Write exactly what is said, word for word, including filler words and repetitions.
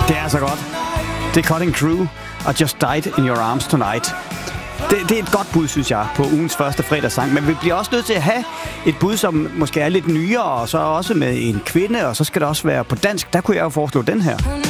Det er så godt. Det er Cutting Crew og Just Died in Your Arms Tonight. Det, det er et godt bud, synes jeg, på ugens første fredagssang. Men vi bliver også nødt til at have et bud, som måske er lidt nyere, og så også med en kvinde, og så skal det også være på dansk. Der kunne jeg jo foreslå den her.